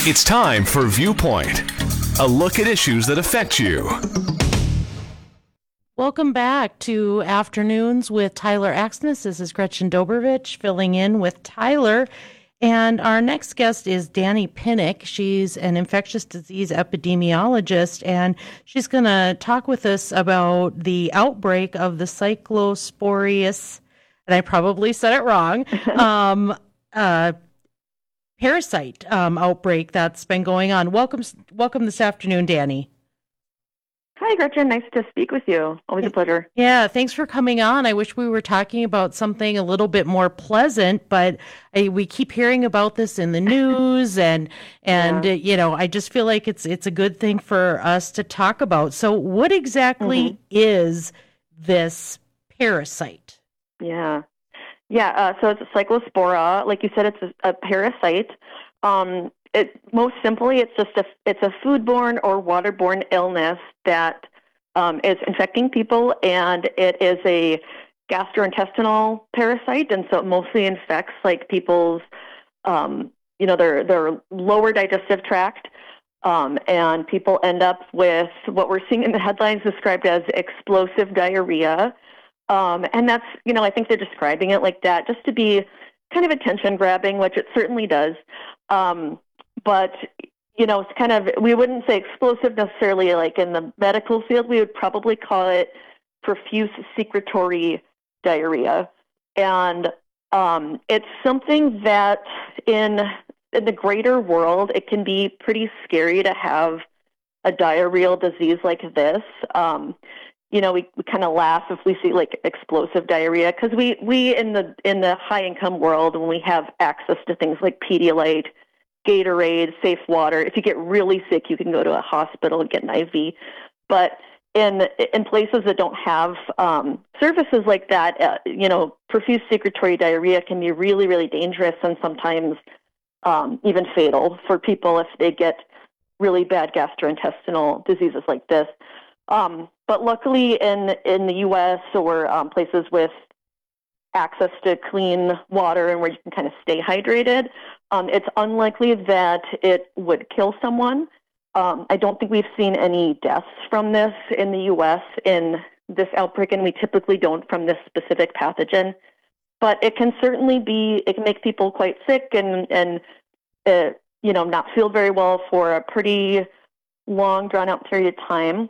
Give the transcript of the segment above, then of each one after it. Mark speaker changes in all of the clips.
Speaker 1: It's time for Viewpoint, a look at issues that affect you.
Speaker 2: Welcome back to Afternoons with Tyler Axness. This is Gretchen Dobrovich filling in with Tyler. And our next guest is Dani Pinnick. She's an infectious disease epidemiologist, and she's going to talk with us about the outbreak of the Cyclosporius, and I probably said it wrong, parasite outbreak that's been going on. Welcome this afternoon, Dani.
Speaker 3: Hi, Gretchen. Nice to speak with you. Always a pleasure.
Speaker 2: Yeah, thanks for coming on. I wish we were talking about something a little bit more pleasant, but we keep hearing about this in the news, and I just feel like it's a good thing for us to talk about. So, what exactly is this parasite?
Speaker 3: So it's a cyclospora. Like you said, it's a parasite. Most simply, it's a foodborne or waterborne illness that is infecting people, and it is a gastrointestinal parasite, and so it mostly infects like people's, their lower digestive tract, and people end up with what we're seeing in the headlines described as explosive diarrhea, and that's, I think they're describing it like that just to be kind of attention grabbing, which it certainly does. But, it's kind of, we wouldn't say explosive necessarily like in the medical field. We would probably call it profuse secretory diarrhea. And it's something that in the greater world, it can be pretty scary to have a diarrheal disease like this. We kind of laugh if we see like explosive diarrhea because we in the high income world, when we have access to things like Pedialyte, Gatorade, safe water, if you get really sick, you can go to a hospital and get an IV. But in places that don't have services like that, profuse secretory diarrhea can be really, really dangerous and sometimes even fatal for people if they get really bad gastrointestinal diseases like this. But luckily in the U.S. or places with access to clean water and where you can kind of stay hydrated, it's unlikely that it would kill someone. I don't think we've seen any deaths from this in the U.S. in this outbreak, and we typically don't from this specific pathogen. But it can certainly it can make people quite sick and not feel very well for a pretty long, drawn-out period of time.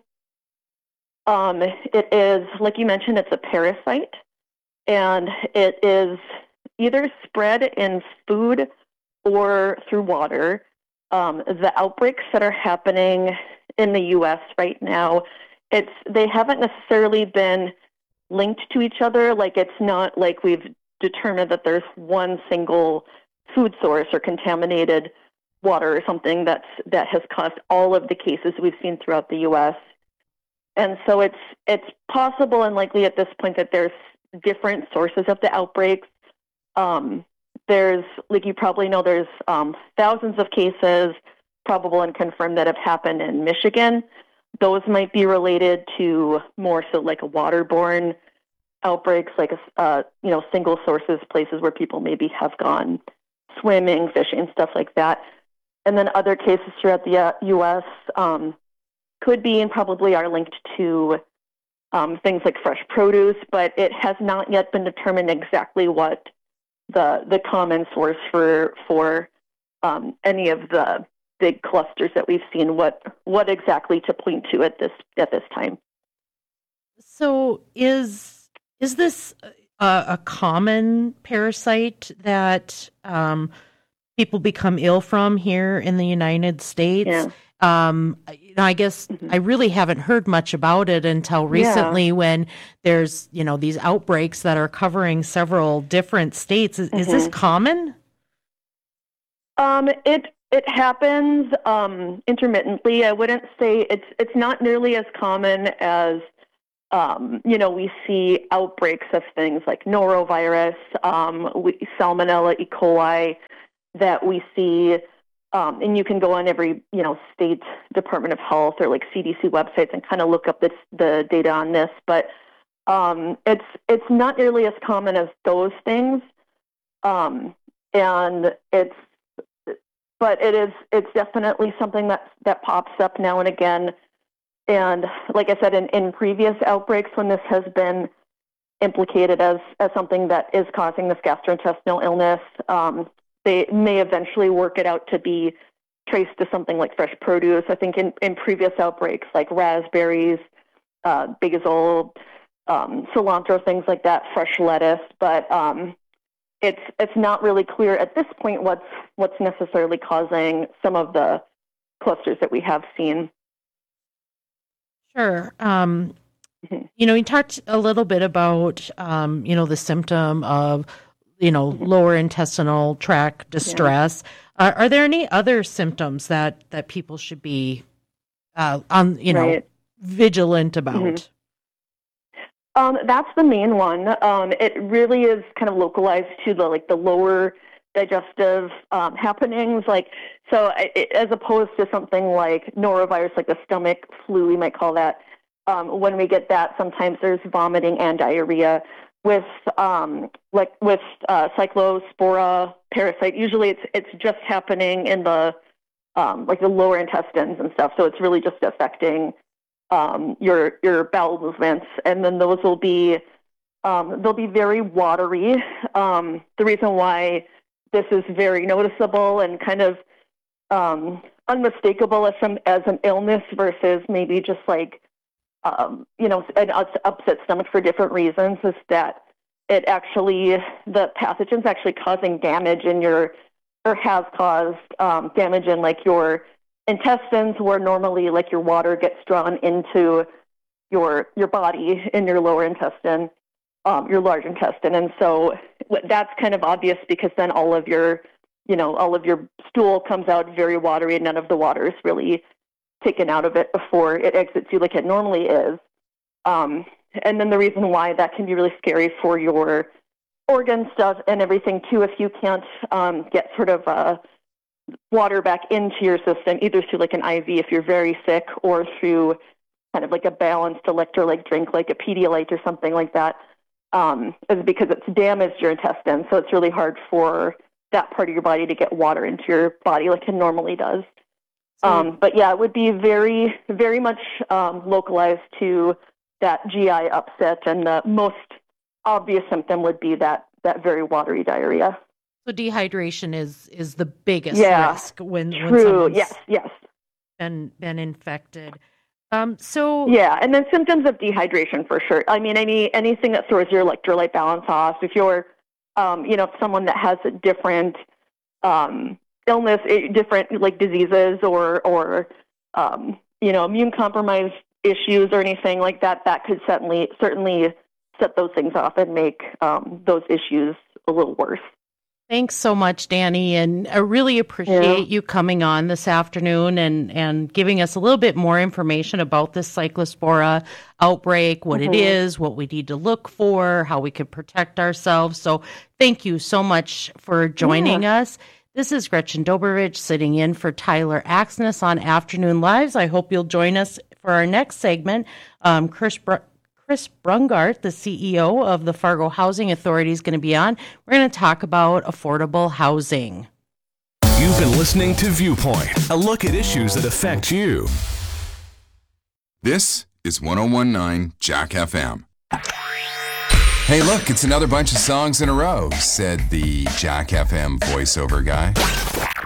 Speaker 3: It is, like you mentioned, it's a parasite, and it is either spread in food or through water. The outbreaks that are happening in the U.S. right now, they haven't necessarily been linked to each other. Like, it's not like we've determined that there's one single food source or contaminated water or something that has caused all of the cases we've seen throughout the U.S. And so it's possible and likely at this point that there's different sources of the outbreaks. There's, like you probably know, there's thousands of cases, probable and confirmed, that have happened in Michigan. Those might be related to more so like a waterborne outbreaks, like single sources, places where people maybe have gone swimming, fishing, stuff like that. And then other cases throughout the U.S. Could be and probably are linked to things like fresh produce, but it has not yet been determined exactly what the common source for any of the big clusters that we've seen, what exactly to point to at this time.
Speaker 2: So is this a common parasite that people become ill from here in the United States?
Speaker 3: Yeah.
Speaker 2: I guess I really haven't heard much about it until recently when there's, these outbreaks that are covering several different states. Is this common?
Speaker 3: It happens intermittently. I wouldn't say it's not nearly as common as we see outbreaks of things like norovirus, Salmonella, E. coli that we see. And you can go on every, state Department of Health or like CDC websites and kind of look up the data on this. But it's not nearly as common as those things. And it's but it's definitely something that pops up now and again. And like I said, in previous outbreaks, when this has been implicated as something that is causing this gastrointestinal illness, they may eventually work it out to be traced to something like fresh produce. I think in previous outbreaks, like raspberries, basil, cilantro, things like that, fresh lettuce, but it's not really clear at this point what's necessarily causing some of the clusters that we have seen.
Speaker 2: Sure. You talked a little bit about, the symptom of, lower intestinal tract distress. Yeah. Are there any other symptoms that people should be, vigilant about? Mm-hmm.
Speaker 3: That's the main one. It really is kind of localized to the lower digestive happenings. As opposed to something like norovirus, like the stomach flu, we might call that. When we get that, sometimes there's vomiting and diarrhea. With cyclospora parasite, usually it's just happening in the the lower intestines and stuff. So it's really just affecting your bowel movements, and then those will be they'll be very watery. The reason why this is very noticeable and kind of unmistakable as an illness versus maybe just an upset stomach for different reasons is that the pathogen's actually causing damage in or has caused damage in your intestines, where normally your water gets drawn into your body in your lower intestine, your large intestine. And so that's kind of obvious because then all of your stool comes out very watery and none of the water is really taken out of it before it exits you like it normally is. And then the reason why that can be really scary for your organ stuff and everything too, if you can't get sort of water back into your system, either through an IV if you're very sick, or through kind of a balanced electrolyte drink like a Pedialyte or something like that, is because it's damaged your intestines. So it's really hard for that part of your body to get water into your body like it normally does. But yeah, it would be very, very much localized to that GI upset, and the most obvious symptom would be that very watery diarrhea.
Speaker 2: So dehydration is the biggest risk when
Speaker 3: someone's
Speaker 2: been infected.
Speaker 3: And then symptoms of dehydration for sure. I mean, anything that throws your electrolyte balance off. If you're, if someone that has a different illness, different diseases or immune compromised issues or anything like that, that could certainly set those things off and make those issues a little worse.
Speaker 2: Thanks so much, Danny, and I really appreciate you coming on this afternoon and giving us a little bit more information about this cyclospora outbreak, what it is, what we need to look for, how we can protect ourselves. So thank you so much for joining us. This is Gretchen Dobrovich sitting in for Tyler Axness on Afternoon Lives. I hope you'll join us for our next segment. Chris Brungart, the CEO of the Fargo Housing Authority, is going to be on. We're going to talk about affordable housing.
Speaker 1: You've been listening to Viewpoint, a look at issues that affect you.
Speaker 4: This is 101.9 Jack FM. Hey, look, it's another bunch of songs in a row, said the Jack FM voiceover guy.